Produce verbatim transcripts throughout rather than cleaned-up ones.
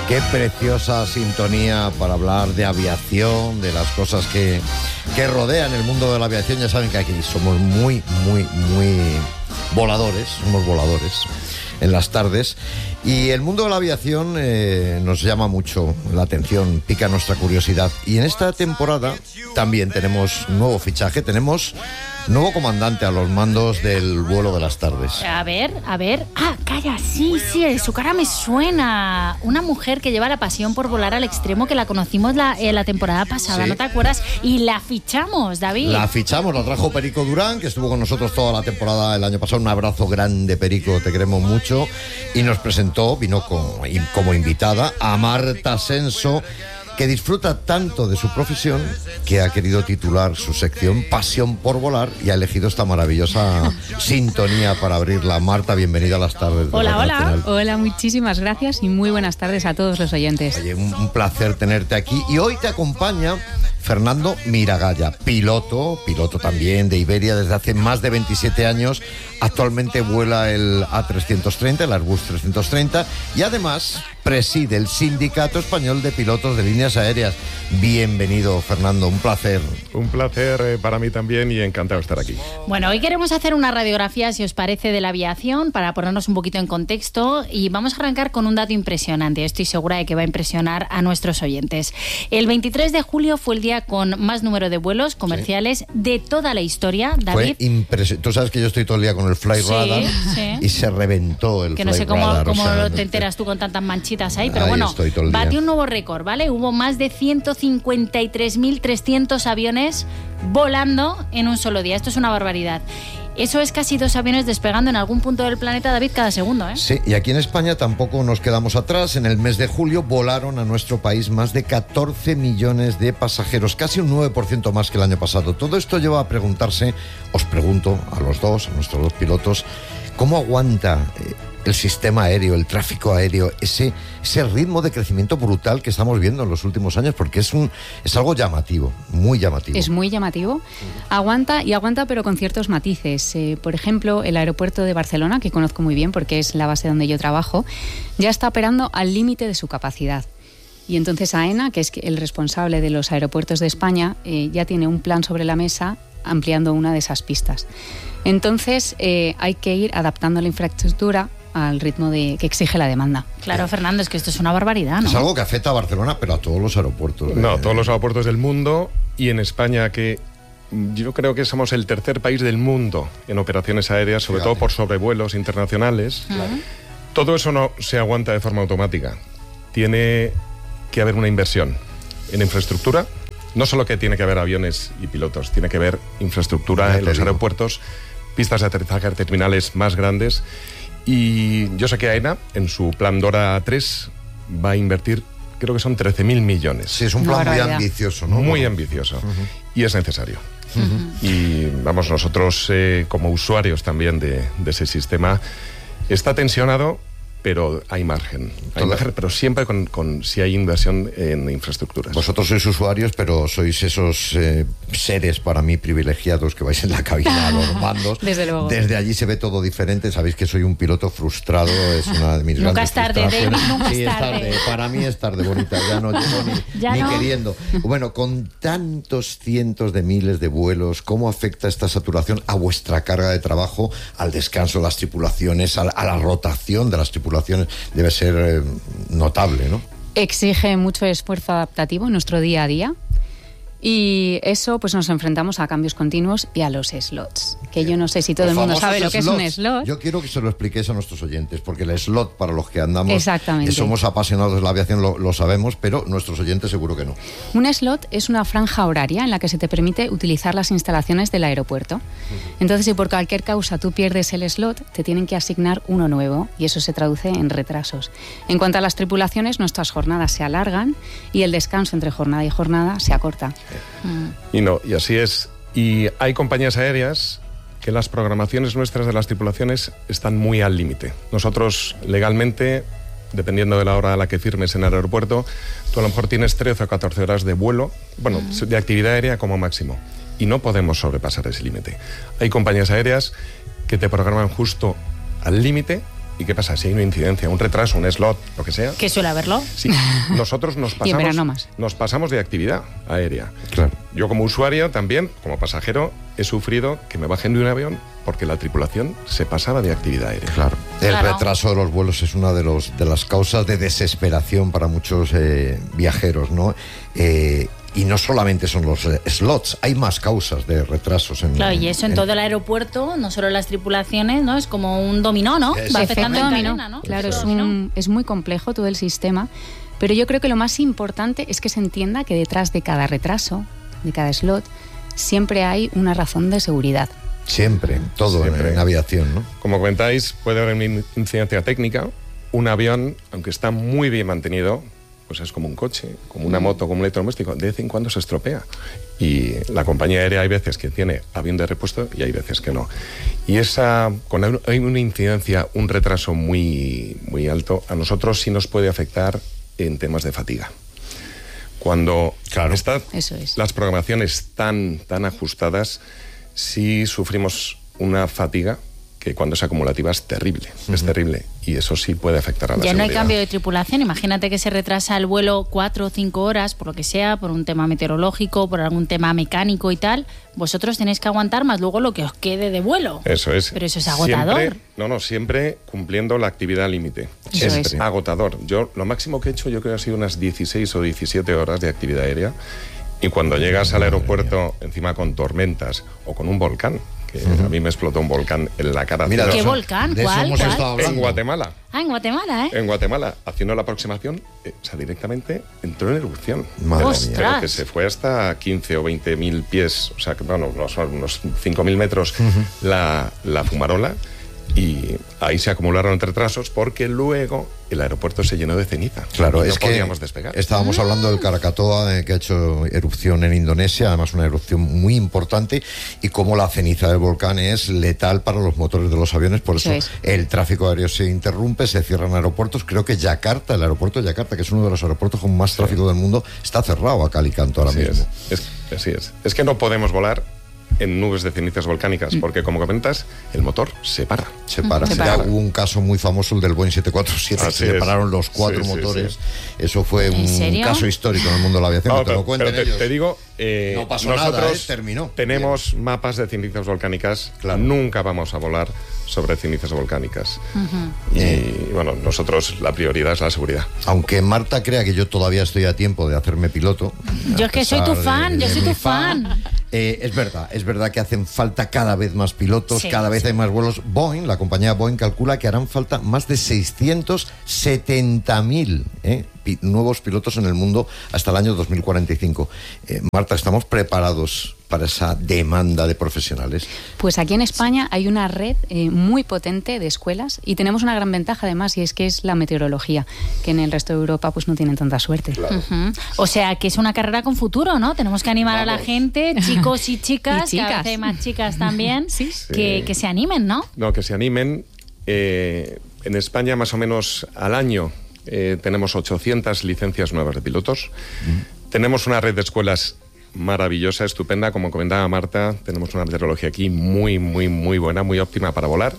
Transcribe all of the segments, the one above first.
Qué preciosa sintonía para hablar de aviación, de las cosas que, que rodean el mundo de la aviación. Ya saben que aquí somos muy, muy, muy voladores, somos voladores en las tardes. Y el mundo de la aviación eh, nos llama mucho la atención, pica nuestra curiosidad. Y en esta temporada también tenemos nuevo fichaje, tenemos nuevo comandante a los mandos del vuelo de las tardes. A ver, a ver. Ah, calla, sí, sí, su cara me suena. Una mujer que lleva la pasión por volar al extremo, que la conocimos la, eh, la temporada pasada, Sí. ¿no te acuerdas? Y la fichamos, David. La fichamos, la trajo Perico Durán, que estuvo con nosotros toda la temporada el año pasado. Un abrazo grande, Perico, te queremos mucho. Y nos presentó, vino como, como invitada, a Marta Senso, que disfruta tanto de su profesión que ha querido titular su sección Pasión por Volar y ha elegido esta maravillosa sintonía para abrirla. Marta, bienvenida a las tardes de Hola, Radio hola. Nacional. Hola, muchísimas gracias y muy buenas tardes a todos los oyentes. Oye, un, un placer tenerte aquí. Y hoy te acompaña Fernando Miragaya, piloto, piloto también de Iberia desde hace más de veintisiete años. Actualmente vuela el A trescientos treinta, el Airbus trescientos treinta, y además preside el Sindicato Español de Pilotos de Líneas Aéreas. Bienvenido, Fernando, un placer. Un placer eh, para mí también y encantado de estar aquí. Bueno, hoy queremos hacer una radiografía, si os parece, de la aviación para ponernos un poquito en contexto y vamos a arrancar con un dato impresionante. Estoy segura de que va a impresionar a nuestros oyentes. El veintitrés de julio fue el día con más número de vuelos comerciales sí. de toda la historia, David. Fue impresionante. Tú sabes que yo estoy todo el día con el Fly sí, Radar sí. y se reventó el que Fly no sé cómo, Radar. cómo o sea, te enteras tú con tantas manchitas ahí, pero ahí bueno, batió un nuevo récord, ¿vale? Hubo más de ciento cincuenta y tres mil trescientos aviones volando en un solo día. Esto es una barbaridad. Eso es casi dos aviones despegando en algún punto del planeta, David, cada segundo, ¿eh? Sí, y aquí en España tampoco nos quedamos atrás. En el mes de julio volaron a nuestro país más de catorce millones de pasajeros, casi un nueve por ciento más que el año pasado. Todo esto lleva a preguntarse, os pregunto a los dos, a nuestros dos pilotos, ¿cómo aguanta eh, el sistema aéreo, el tráfico aéreo, ese, ese ritmo de crecimiento brutal que estamos viendo en los últimos años? Porque es, un, es algo llamativo, muy llamativo. Es muy llamativo. Aguanta y aguanta, pero con ciertos matices. Eh, por ejemplo, el aeropuerto de Barcelona, que conozco muy bien porque es la base donde yo trabajo, ya está operando al límite de su capacidad. Y entonces AENA, que es el responsable de los aeropuertos de España, eh, ya tiene un plan sobre la mesa ampliando una de esas pistas. Entonces eh, hay que ir adaptando la infraestructura al ritmo de que exige la demanda. Claro, Fernando, es que esto es una barbaridad, ¿no? Es algo que afecta a Barcelona, pero a todos los aeropuertos. No, todos los aeropuertos del mundo y en España, que yo creo que somos el tercer país del mundo en operaciones aéreas, sobre Fíjate. todo por sobrevuelos internacionales. Claro. Todo eso no se aguanta de forma automática. Tiene que haber una inversión en infraestructura. No solo que tiene que haber aviones y pilotos, tiene que haber infraestructura Ya en te los digo. aeropuertos, pistas de aterrizaje, terminales más grandes. Y yo sé que AENA, en su plan DORA tres, va a invertir, creo que son trece mil millones. Sí, es un Una plan muy barbaridad. ambicioso, ¿no? Muy Bueno, ambicioso. Y es necesario. Y vamos, nosotros eh, como usuarios también de, de ese sistema, está tensionado, pero hay margen. Hay Toda- margen, pero siempre con, con si hay inversión en infraestructuras. Vosotros sois usuarios, pero sois esos eh, seres para mí privilegiados que vais en la cabina a los mandos. Desde luego. Desde allí se ve todo diferente. Sabéis que soy un piloto frustrado, es una de mis Nunca grandes es tarde, frustraciones. David, nunca Sí, es es tarde. tarde. Para mí es tarde, bonita. Ya no llego ni, Ya ni no. queriendo. Bueno, con tantos cientos de miles de vuelos, ¿cómo afecta esta saturación a vuestra carga de trabajo, al descanso de las tripulaciones, a la, a la rotación de las tripulaciones? Debe ser eh, notable, ¿no? Exige mucho esfuerzo adaptativo en nuestro día a día. Y eso, pues nos enfrentamos a cambios continuos y a los slots. Que yo no sé si todo Los el mundo famosos sabe lo que es un slots. slot. Yo quiero que se lo expliquéis a nuestros oyentes, porque el slot, para los que andamos, Exactamente. que somos apasionados de la aviación, lo, lo sabemos, pero nuestros oyentes seguro que no. Un slot es una franja horaria en la que se te permite utilizar las instalaciones del aeropuerto. Entonces, si por cualquier causa tú pierdes el slot, te tienen que asignar uno nuevo y eso se traduce en retrasos. En cuanto a las tripulaciones, nuestras jornadas se alargan y el descanso entre jornada y jornada se acorta. Y no, y así es. Y hay compañías aéreas que las programaciones nuestras de las tripulaciones están muy al límite. Nosotros, legalmente, dependiendo de la hora a la que firmes en el aeropuerto, tú a lo mejor tienes trece o catorce horas de vuelo, bueno, de actividad aérea como máximo. Y no podemos sobrepasar ese límite. Hay compañías aéreas que te programan justo al límite ¿Y qué pasa? Si hay una incidencia, un retraso, un slot, lo que sea... Que suele haberlo. Sí, nosotros nos Y en verano pasamos, más. nos pasamos de actividad aérea. Claro. Yo como usuario también, como pasajero, he sufrido que me bajen de un avión porque la tripulación se pasaba de actividad aérea. Claro. El Claro. retraso de los vuelos es una de, los, de las causas de desesperación para muchos eh, viajeros, ¿no? Eh, y no solamente son los eh, slots, hay más causas de retrasos. En, Claro, y eso en todo el aeropuerto, no solo las tripulaciones, ¿no? Es como un dominó, ¿no? Es- Va Efecto afectando en dominó. cadena, ¿no? Claro, Efecto es, dominó. un- es muy complejo todo el sistema, pero yo creo que lo más importante es que se entienda que detrás de cada retraso, de cada slot, siempre hay una razón de seguridad. Siempre, todo en- Siempre. En, aviación, ¿no? Como comentáis, puede haber una incidencia técnica. Un avión, aunque está muy bien mantenido, pues es como un coche, como una moto, como un electrodoméstico. De vez en cuando se estropea. Y la compañía aérea hay veces que tiene avión de repuesto y hay veces que no. Y esa, cuando hay una incidencia, un retraso muy, muy alto, a nosotros sí nos puede afectar en temas de fatiga. Cuando Claro. están Eso es. las programaciones tan, tan ajustadas, sí sufrimos una fatiga que cuando es acumulativa es terrible, es terrible. Y eso sí puede afectar a la Ya no hay seguridad. cambio de tripulación. Imagínate que se retrasa el vuelo cuatro o cinco horas, por lo que sea, por un tema meteorológico, por algún tema mecánico y tal. Vosotros tenéis que aguantar más luego lo que os quede de vuelo. Eso es. Pero eso es agotador. Siempre- no, no, siempre cumpliendo la actividad límite. Eso es, es. agotador. Yo lo máximo que he hecho yo creo que ha sido unas dieciséis o diecisiete horas de actividad aérea. Y cuando llegas al aeropuerto, encima con tormentas o con un volcán, que a mí me explotó un volcán en la cara. Mira, haciendo- ¿Qué de eso- volcán? de eso ¿Cuál? hemos ¿Cuál? estado hablando. en Guatemala. Ah, en Guatemala, ¿eh? En Guatemala, haciendo la aproximación, eh, o sea, directamente entró en erupción. Madre Pero- mía. pero que se fue hasta quince o veinte mil pies, o sea, que bueno, no, son unos cinco mil metros la, la fumarola, y ahí se acumularon retrasos porque luego el aeropuerto se llenó de ceniza. Claro, y no es que podíamos despegar. estábamos hablando del Krakatoa, eh, que ha hecho erupción en Indonesia, además una erupción muy importante, y cómo la ceniza del volcán es letal para los motores de los aviones, por eso Eso es. el tráfico aéreo se interrumpe, se cierran aeropuertos. Creo que Yakarta, el aeropuerto de Yakarta, que es uno de los aeropuertos con más tráfico del mundo, está cerrado a cal y canto ahora Así mismo. es, es, así es. Es que no podemos volar en nubes de cenizas volcánicas, porque como comentas, el motor se para. Se para. Se Ya para. hubo un caso muy famoso, el del Boeing siete cuatro siete, Así se es. separaron los cuatro Sí, sí, motores. sí. Eso fue ¿En un serio? caso histórico en el mundo de la aviación, No, que te lo pero- cuenten pero te, ellos. te digo, eh, No pasó nosotros nada, ¿eh? Terminó. tenemos mapas de cenizas volcánicas. Claro. Nunca vamos a volar sobre cenizas volcánicas. Y Eh. bueno, nosotros la prioridad es la seguridad. Aunque Marta crea que yo todavía estoy a tiempo de hacerme piloto. Yo a es que soy pesar tu fan, yo soy mi tu fan. eh, es verdad, es verdad que hacen falta cada vez más pilotos, Sí, cada vez sí. hay más vuelos. Boeing, la compañía Boeing calcula que harán falta más de seiscientos setenta mil eh, pi- nuevos pilotos en el mundo hasta el año dos mil cuarenta y cinco. Eh, Marta, ¿estamos preparados para esa demanda de profesionales? Pues aquí en España hay una red eh, muy potente de escuelas y tenemos una gran ventaja además, y es que es la meteorología, que en el resto de Europa pues no tienen tanta suerte. Ujú. O sea, que es una carrera con futuro, ¿no? Tenemos que animar a la Vamos. gente, chicos y chicas, Y cada chicas. vez hay más chicas también, Sí. Que, que se animen, ¿no? No, que se animen. Eh, en España, más o menos al año, eh, tenemos ochocientas licencias nuevas de pilotos. Tenemos una red de escuelas maravillosa, estupenda. Como comentaba Marta, tenemos una meteorología aquí muy, muy, muy buena, muy óptima para volar.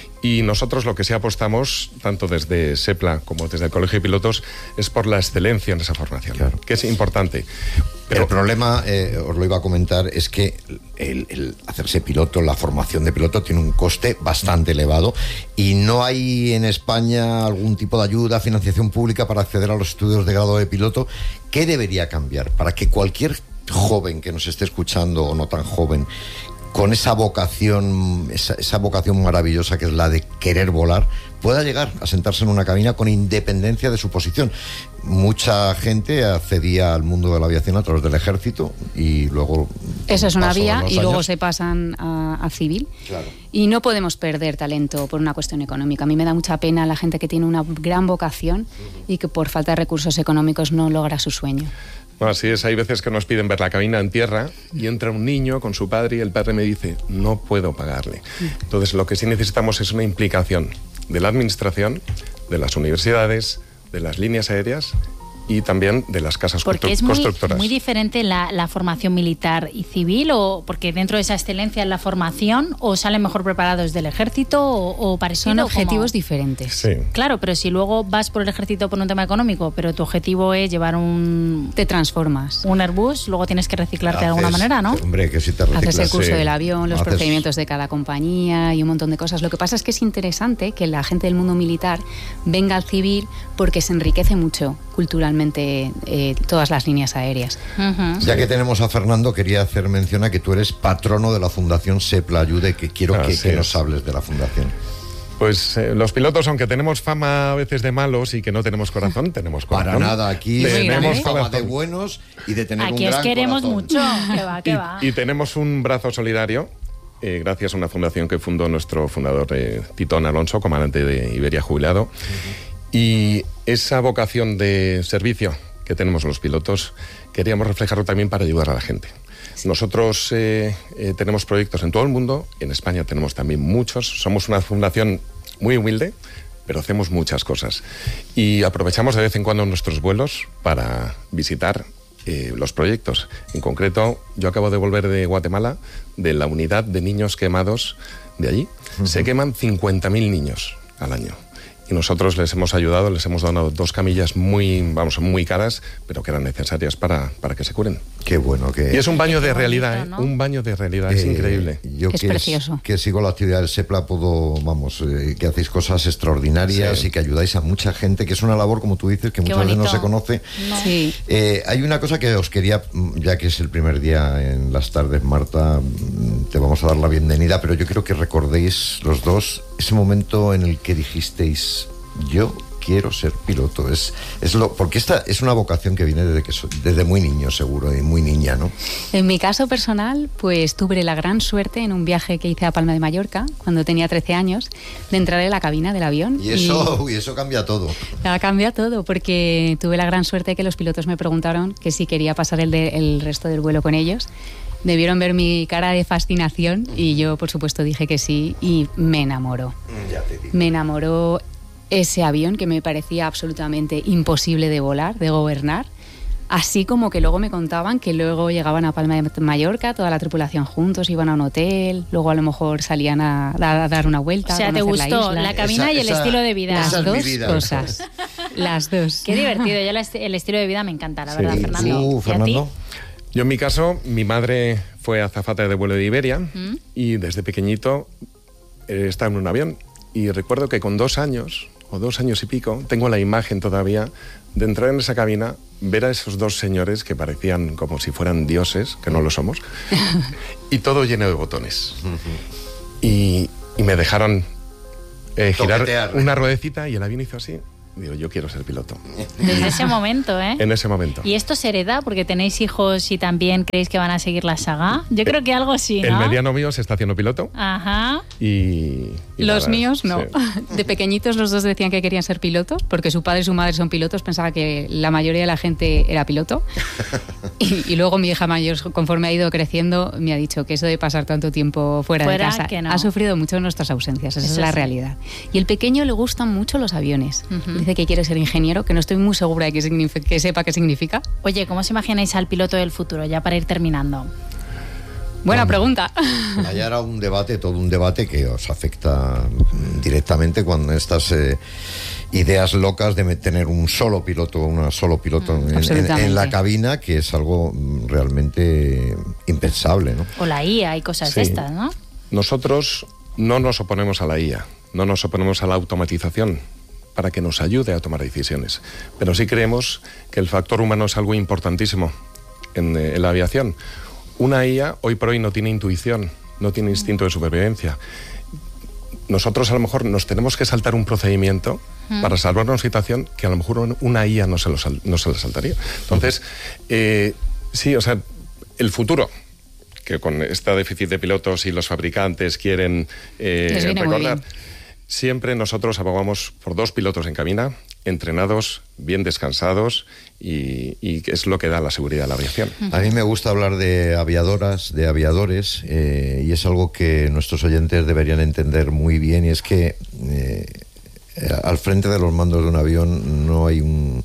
Y nosotros lo que sí apostamos, tanto desde SEPLA como desde el Colegio de Pilotos, es por la excelencia en esa formación, Claro. que es importante. Pero el problema, eh, os lo iba a comentar, es que el, el hacerse piloto, la formación de piloto, tiene un coste bastante elevado y no hay en España algún tipo de ayuda, financiación pública para acceder a los estudios de grado de piloto. ¿Qué debería cambiar para que cualquier joven que nos esté escuchando o no tan joven, con esa vocación, esa, esa vocación maravillosa que es la de querer volar, pueda llegar a sentarse en una cabina con independencia de su posición? Mucha gente accedía al mundo de la aviación a través del ejército y luego... Esa es una paso de vía los y luego años- se pasan a, a civil. Claro. Y no podemos perder talento por una cuestión económica. A mí me da mucha pena la gente que tiene una gran vocación y que por falta de recursos económicos no logra su sueño. No, así es, hay veces que nos piden ver la cabina en tierra y entra un niño con su padre y el padre me dice, no puedo pagarle. Entonces lo que sí necesitamos es una implicación de la administración, de las universidades, de las líneas aéreas y también de las casas porque es constructoras. muy, muy diferente la, la formación militar y civil, o porque dentro de esa excelencia en la formación, o salen mejor preparados del ejército, o, o parecido. Son objetivos como... diferentes. Sí. Claro, pero si luego vas por el ejército por un tema económico, pero tu objetivo es llevar un... Te transformas. Un Airbus, luego tienes que reciclarte Haces, de alguna manera, ¿no? Hombre, que si te reciclas. Haces el curso sí. del avión, los Haces... procedimientos de cada compañía y un montón de cosas. Lo que pasa es que es interesante que la gente del mundo militar venga al civil porque se enriquece mucho culturalmente eh, todas las líneas aéreas. Uh-huh. Ya que tenemos a Fernando, quería hacer mención a que tú eres patrono de la Fundación Sepla Ayude, que quiero Ah, que, sí que nos es. hables de la fundación. Pues eh, los pilotos, aunque tenemos fama a veces de malos y que no tenemos corazón, tenemos corazón. Para nada, aquí tenemos tenemos fama de corazón. buenos y de tener Aquí un os gran queremos corazón. mucho. Que va, que va. Y, y tenemos un brazo solidario, eh, gracias a una fundación que fundó nuestro fundador eh, Titón Alonso, comandante de Iberia jubilado. Uh-huh. Y esa vocación de servicio que tenemos los pilotos, queríamos reflejarlo también para ayudar a la gente. Nosotros eh, eh, tenemos proyectos en todo el mundo, en España tenemos también muchos, somos una fundación muy humilde, pero hacemos muchas cosas. Y aprovechamos de vez en cuando nuestros vuelos para visitar eh, los proyectos. En concreto, yo acabo de volver de Guatemala, de la unidad de niños quemados de allí. Uh-huh. Se queman cincuenta mil niños al año. Y nosotros les hemos ayudado, les hemos donado dos camillas muy, vamos, muy caras, pero que eran necesarias para, para que se curen. Qué bueno que... Y es un baño de realidad, bonito, ¿no? ¿eh? Un baño de realidad, eh, es increíble. Yo es que precioso. Es, que sigo la actividad del Sepla, puedo, vamos, eh, que hacéis cosas extraordinarias Sí. y que ayudáis a mucha gente, que es una labor, como tú dices, que Qué muchas veces no bonito. se conoce. No. Sí. Eh, hay una cosa que os quería, ya que es el primer día en las tardes, Marta, te vamos a dar la bienvenida, pero yo quiero que recordéis los dos ese momento en el que dijisteis: yo quiero ser piloto. Es, es lo, porque esta es una vocación que viene desde que so, desde muy niño, seguro, y muy niña, ¿no? En mi caso personal, pues tuve la gran suerte en un viaje que hice a Palma de Mallorca, cuando tenía trece años, de entrar en la cabina del avión. Y eso, y... Uy, eso cambia todo. Ha cambiado todo, porque tuve la gran suerte de que los pilotos me preguntaron que si quería pasar el, de, el resto del vuelo con ellos. Debieron ver mi cara de fascinación y yo, por supuesto, dije que sí, y me enamoró. Ya te digo. Me enamoró ese avión que me parecía absolutamente imposible de volar, de gobernar. Así como que luego me contaban que luego llegaban a Palma de Mallorca, toda la tripulación juntos, iban a un hotel, luego a lo mejor salían a, a dar una vuelta. O sea, a te conocer gustó la, la isla. cabina Esa- y el esa- estilo de vida. esa Las es mi dos vida. cosas. Las dos. Qué divertido. Yo la est- el estilo de vida me encanta, la Sí. verdad, ¿Y Fernando. ¿Tú, ¿Y a ti? Fernando? Yo en mi caso, mi madre fue azafata de vuelo de Iberia ¿Mm? y desde pequeñito eh, estaba en un avión. Y recuerdo que con dos años, o dos años y pico, tengo la imagen todavía de entrar en esa cabina, ver a esos dos señores que parecían como si fueran dioses, que no lo somos, y todo lleno de botones. y, y me dejaron eh, girar Toquetear. una ruedecita y el avión hizo así. Digo, yo quiero ser piloto. Desde ese momento, ¿eh? En ese momento. ¿Y esto se hereda porque tenéis hijos y también creéis que van a seguir la saga? Yo creo que algo sí, ¿no? El mediano mío se está haciendo piloto Ajá. y... y Los nada, míos no. sí. De pequeñitos los dos decían que querían ser pilotos, porque su padre y su madre son pilotos, pensaba que la mayoría de la gente era piloto. Y, y luego mi hija mayor, conforme ha ido creciendo, me ha dicho que eso de pasar tanto tiempo fuera, Fuera, de casa que no. ha sufrido mucho nuestras ausencias, esa Eso es la sí. realidad. Y el pequeño le gustan mucho los aviones. Ujú. Dice que quiere ser ingeniero, que no estoy muy segura de que, significa, que sepa qué significa. Oye, ¿cómo os imagináis al piloto del futuro? Ya para ir terminando. Buena Bueno. pregunta. Allá era un debate, todo un debate que os afecta directamente cuando estas eh, ideas locas de tener un solo piloto, una solo piloto en, en- Absolutamente. en la cabina, que es algo mm, realmente impensable, ¿no? O la I A y cosas de Sí. estas, ¿no? Nosotros no nos oponemos a la I A, no nos oponemos a la automatización para que nos ayude a tomar decisiones, pero sí creemos que el factor humano es algo importantísimo en, eh, en la aviación. Una I A hoy por hoy no tiene intuición, no tiene instinto de supervivencia. Nosotros a lo mejor nos tenemos que saltar un procedimiento para salvar una situación que a lo mejor una I A no se, lo sal- no se lo saltaría. Entonces, eh, sí, o sea, el futuro, que con este déficit de pilotos y los fabricantes quieren eh, Les viene muy recordar, bien. siempre nosotros abogamos por dos pilotos en cabina, entrenados, bien descansados, y, y que es lo que da la seguridad a la aviación. A mí me gusta hablar de aviadoras, de aviadores, eh, y es algo que nuestros oyentes deberían entender muy bien, y es que eh, al frente de los mandos de un avión no hay un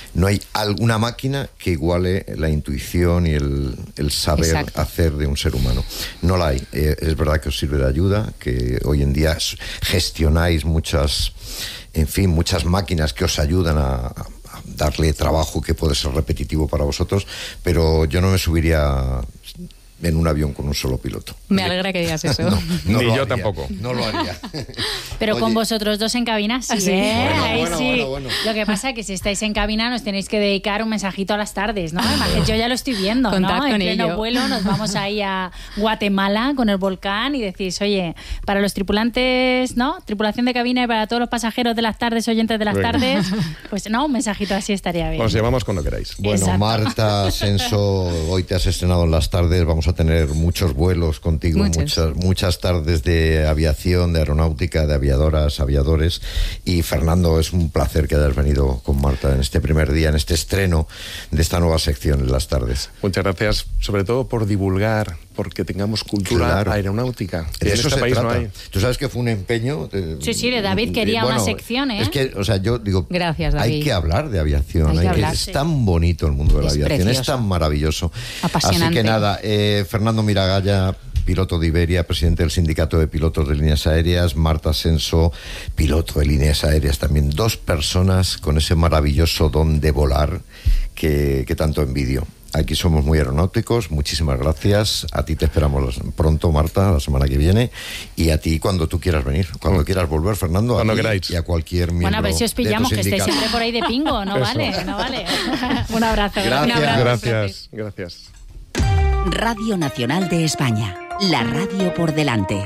no hay alguna máquina que iguale la intuición y el, el saber Exacto. hacer de un ser humano. No la hay. Eh, es verdad que os sirve de ayuda, que hoy en día gestionáis muchas, en fin, muchas máquinas que os ayudan a, a darle trabajo que puede ser repetitivo para vosotros, pero yo no me subiría en un avión con un solo piloto. Me alegra que digas eso. no, no Ni yo haría, tampoco. No lo haría. Pero Oye, con vosotros dos en cabina sí, sí. ¿eh? Bueno, Ahí bueno, sí. bueno, bueno. Lo que pasa es que si estáis en cabina nos tenéis que dedicar un mensajito a las tardes, ¿no? Yo ya lo estoy viendo, Contad ¿no? En con pleno ello. vuelo nos vamos ahí a Guatemala con el volcán y decís, oye, para los tripulantes, ¿no? Tripulación de cabina y para todos los pasajeros de las tardes, oyentes de las Venga. tardes, pues no, un mensajito así estaría bien. Os llamamos cuando queráis. Bueno, Exacto. Marta Ascenso, hoy te has estrenado en las tardes, vamos a tener muchos vuelos contigo, Muchos. muchas muchas tardes de aviación, de aeronáutica, de aviadoras, aviadores. Y Fernando, es un placer que hayas venido con Marta en este primer día, en este estreno de esta nueva sección en las tardes. Muchas gracias, sobre todo por divulgar, porque tengamos cultura Claro. aeronáutica. Y De en eso este se país trata. no hay. Tú sabes que fue un empeño. De, Sí, sí, de David quería una sección, ¿eh? Es que, o sea, yo digo, Gracias, hay David. que hablar de aviación. Hay que hay que- hablar, es sí. tan bonito el mundo de la Es aviación, es precioso. tan maravilloso. Apasionante. Así que nada, eh, Fernando Miragaya, piloto de Iberia, presidente del Sindicato de Pilotos de Líneas Aéreas, Marta Ascenso, piloto de Líneas Aéreas también. Dos personas con ese maravilloso don de volar que, que tanto envidio. Aquí somos muy aeronáuticos, muchísimas gracias. A ti te esperamos pronto, Marta, la semana que viene. Y a ti cuando tú quieras venir, cuando quieras volver, Fernando. Cuando a ti queráis. Y a cualquier miembro Bueno, a ver si os de tu pillamos, que estéis sindicato. siempre por ahí de pingo, no Eso. vale, no vale. Un abrazo. Gracias. Un abrazo. Gracias, gracias. Radio Nacional de España. La radio por delante.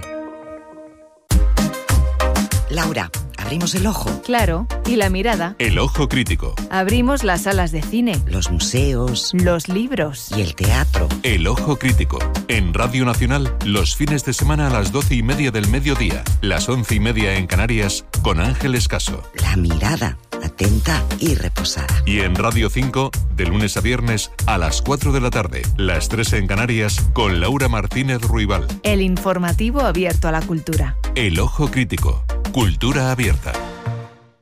Laura, abrimos el ojo. Claro, y la mirada. El ojo crítico. Abrimos las salas de cine, Los museos los libros. y el teatro. El ojo crítico. En Radio Nacional, los fines de semana a las doce y media del mediodía, las once y media en Canarias, con Ángeles Caso. La mirada, atenta y reposada. Y en Radio cinco, de lunes a viernes, a las cuatro de la tarde, las tres en Canarias, con Laura Martínez Ruibal. El informativo abierto a la cultura. El ojo crítico. Cultura abierta.